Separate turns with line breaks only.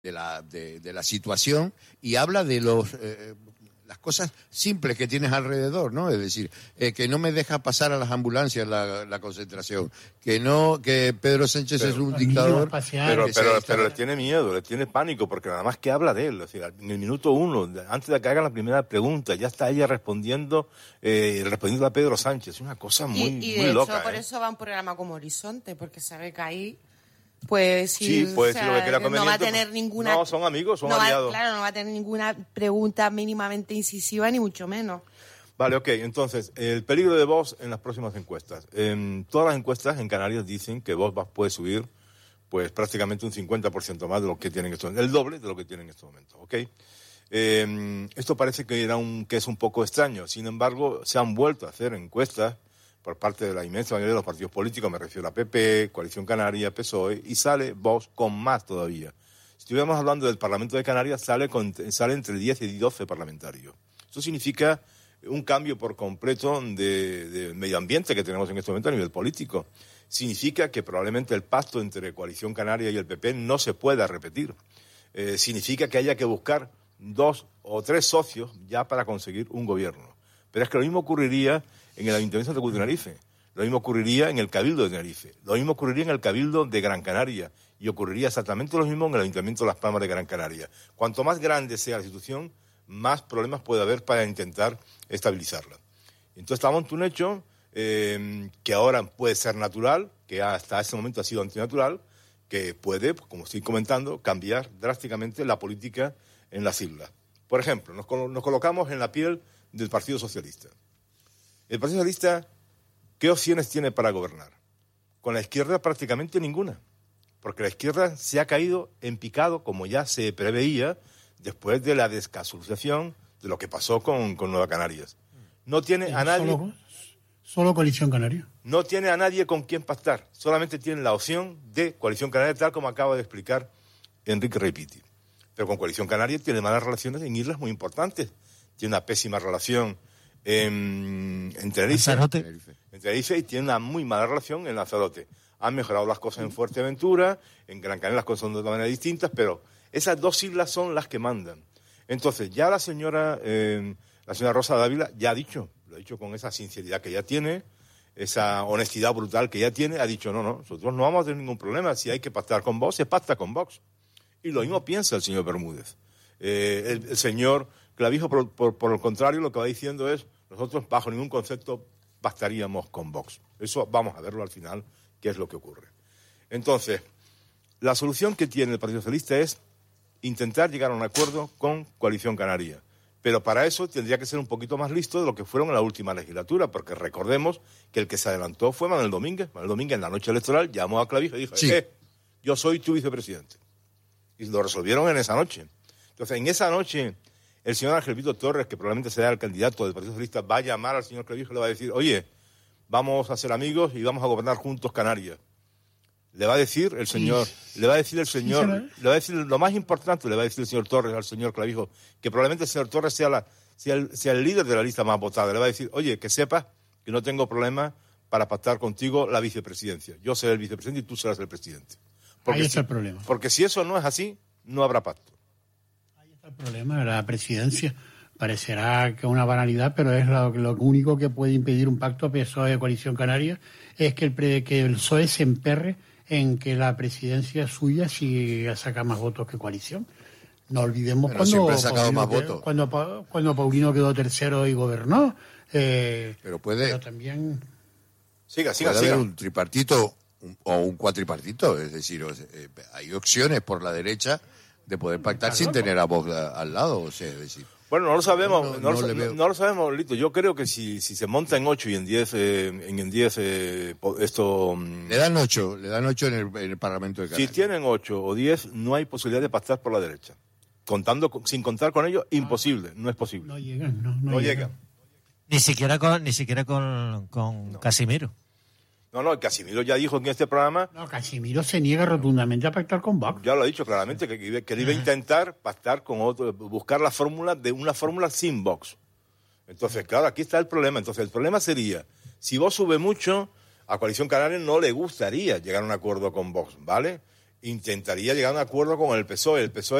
de la situación y habla de las cosas simples que tienes alrededor, ¿no? Es decir, que no me deja pasar a las ambulancias la concentración, que Pedro Sánchez es un dictador.
Pero le tiene miedo, le tiene pánico, porque nada más que habla de él. Es decir, en el minuto 1, antes de que hagan la primera pregunta, ya está ella respondiendo a Pedro Sánchez. Es una cosa muy loca.
Hecho, por eso va a un programa como Horizonte, porque sabe que ahí... Pues
sí, puede decir lo que quiera conveniente.
No va a tener ninguna...
No, son amigos, son aliados.
Claro, no va a tener ninguna pregunta mínimamente incisiva, ni mucho menos.
Vale, ok. Entonces, el peligro de Vox en las próximas encuestas. Todas las encuestas en Canarias dicen que Vox puede subir pues prácticamente un 50% más de lo que tienen en estos momentos. El doble de lo que tienen en estos momentos, ¿ok? Esto parece que es un poco extraño. Sin embargo, se han vuelto a hacer encuestas por parte de la inmensa mayoría de los partidos políticos, me refiero a PP, Coalición Canaria, PSOE, y sale Vox con más todavía. Si estuviéramos hablando del Parlamento de Canarias, sale entre 10 y 12 parlamentarios. Eso significa un cambio por completo de medio ambiente que tenemos en este momento a nivel político. Significa que probablemente el pacto entre Coalición Canaria y el PP no se pueda repetir. Significa que haya que buscar 2 o 3 socios ya para conseguir un gobierno. Pero es que lo mismo ocurriría en el Ayuntamiento de Tenerife, lo mismo ocurriría en el Cabildo de Tenerife, lo mismo ocurriría en el Cabildo de Gran Canaria y ocurriría exactamente lo mismo en el Ayuntamiento de Las Palmas de Gran Canaria. Cuanto más grande sea la institución, más problemas puede haber para intentar estabilizarla. Entonces estamos ante un hecho que ahora puede ser natural, que hasta ese momento ha sido antinatural, que puede, como estoy comentando, cambiar drásticamente la política en las islas. Por ejemplo, nos colocamos en la piel del Partido Socialista. El Partido Socialista, ¿qué opciones tiene para gobernar? Con la izquierda prácticamente ninguna, porque la izquierda se ha caído en picado, como ya se preveía, después de la descasualización de lo que pasó con Nueva Canarias. No tiene a nadie...
Solo Coalición Canaria.
No tiene a nadie con quien pactar, solamente tiene la opción de Coalición Canaria, tal como acaba de explicar Enrique Reipiti. Pero con Coalición Canaria tiene malas relaciones en islas muy importantes. Tiene una pésima relación en Tenerife y tiene una muy mala relación en Lanzarote. Han mejorado las cosas en Fuerteventura, en Gran Canaria las cosas son de otra manera distintas, pero esas 2 islas son las que mandan. Entonces, ya la señora Rosa Dávila ya ha dicho, lo ha dicho con esa sinceridad que ella tiene, esa honestidad brutal que ella tiene, ha dicho, no, nosotros no vamos a tener ningún problema, si hay que pactar con Vox, se pacta con Vox. Y lo mismo piensa el señor Bermúdez. El señor Clavijo, por el contrario, lo que va diciendo es, nosotros bajo ningún concepto pactaríamos con Vox. Eso vamos a verlo al final, qué es lo que ocurre. Entonces, la solución que tiene el Partido Socialista es intentar llegar a un acuerdo con Coalición Canaria. Pero para eso tendría que ser un poquito más listo de lo que fueron en la última legislatura, porque recordemos que el que se adelantó fue Manuel Domínguez. Manuel Domínguez en la noche electoral llamó a Clavijo y dijo, sí, yo soy tu vicepresidente. Y lo resolvieron en esa noche. Entonces, en esa noche, el señor Ángel Víctor Torres, que probablemente sea el candidato del Partido Socialista, va a llamar al señor Clavijo y le va a decir, oye, vamos a ser amigos y vamos a gobernar juntos Canarias. Le va a decir el señor, lo más importante, le va a decir el señor Torres al señor Clavijo, que probablemente el señor Torres sea el líder de la lista más votada. Le va a decir, oye, que sepas que no tengo problema para pactar contigo la vicepresidencia. Yo seré el vicepresidente y tú serás el presidente.
Ahí está el problema.
Porque si eso no es así, no habrá pacto.
Ahí está el problema, la presidencia. Parecerá que es una banalidad, pero es lo único que puede impedir un pacto PSOE de Coalición Canaria es que el PSOE se emperre en que la presidencia suya si saca más votos que Coalición. No olvidemos cuando Paulino quedó tercero y gobernó.
Pero
también...
Siga. Haber un tripartito o un cuatripartito, es decir, hay opciones por la derecha de poder pactar sin tener a Vox al lado, o sea, es decir...
Bueno, no lo sabemos, no lo sabemos, Lito. Yo creo que si se monta en 8 y en 10, esto...
Le dan 8 en el Parlamento de Canarias.
Si tienen 8 o 10, no hay posibilidad de pactar por la derecha. Sin contar con ello, imposible, no es posible.
No llegan,
no llegan.
Ni siquiera con Casimiro.
No, Casimiro ya dijo en este programa...
No, Casimiro se niega rotundamente a pactar con Vox.
Ya lo ha dicho claramente, que iba a intentar pactar con otro, buscar la fórmula de una fórmula sin Vox. Entonces, claro, aquí está el problema. Entonces, el problema sería, si Vox sube mucho, a Coalición Canaria no le gustaría llegar a un acuerdo con Vox, ¿vale? intentaría llegar a un acuerdo con el PSOE. El PSOE